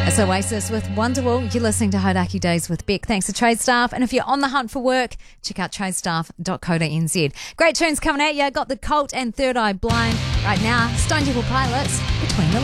It's Oasis with Wonderwall. You're listening to Hodaki Days with Beck. Thanks to Trade Staff. And if you're on the hunt for work, check out tradestaff.co.nz. Great tunes coming at you. Got the Cult and Third Eye Blind. Right now, Stone Temple Pilots, Between the